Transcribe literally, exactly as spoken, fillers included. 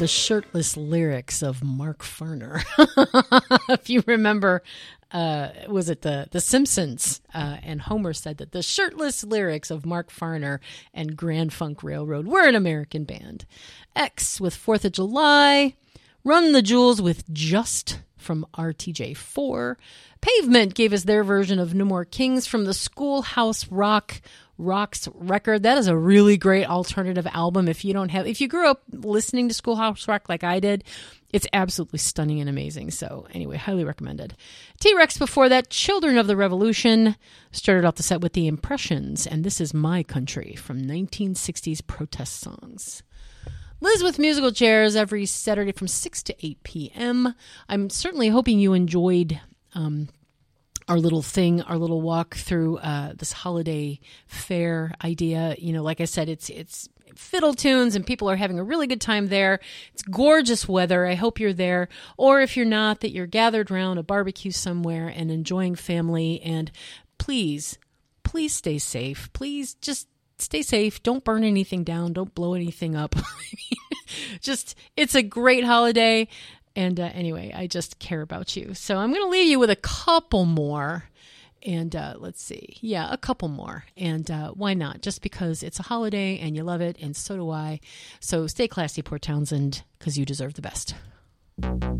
the shirtless lyrics of Mark Farner. If you remember, uh, was it the, the Simpsons? Uh, and Homer said that the shirtless lyrics of Mark Farner and Grand Funk Railroad were an American band. X with fourth of July. Run the Jewels with Just from R T J four. Pavement gave us their version of No More Kings from the Schoolhouse Rock Rocks record. That is a really great alternative album. If you don't have, if you grew up listening to Schoolhouse Rock like I did, it's absolutely stunning and amazing. So anyway, highly recommended. T-Rex before that, Children of the Revolution, started off the set with The Impressions, and This Is My Country from nineteen sixties protest songs. Liz with Musical Chairs every Saturday from six to eight p.m. I'm certainly hoping you enjoyed um, our little thing, our little walk through uh, this holiday fair idea. You know, like I said, it's it's fiddle tunes and people are having a really good time there. It's gorgeous weather. I hope you're there. Or if you're not, that you're gathered around a barbecue somewhere and enjoying family. And please, please stay safe. Please just stay safe. Don't burn anything down. Don't blow anything up. Just, it's a great holiday. And uh, anyway, I just care about you. So I'm going to leave you with a couple more. And uh, let's see. Yeah, a couple more. And uh, why not? Just because it's a holiday and you love it, and so do I. So stay classy, Port Townsend, because you deserve the best.